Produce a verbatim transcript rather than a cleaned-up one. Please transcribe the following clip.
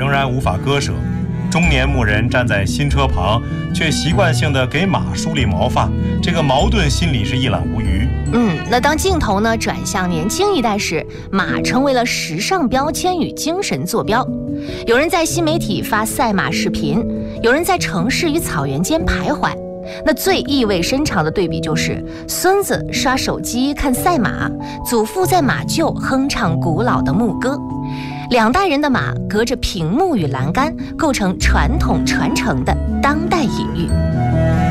仍然无法割舍。中年牧人站在新车旁，却习惯性的给马梳理毛发，这个矛盾心理是一览无余。 嗯，那当镜头呢转向年轻一代时，马成为了时尚标签与精神坐标。有人在新媒体发赛马视频，有人在城市与草原间徘徊。那最意味深长的对比就是，孙子刷手机看赛马，祖父在马厩哼唱古老的牧歌。两代人的马隔着屏幕与栏杆，构成传统传承的当代隐喻。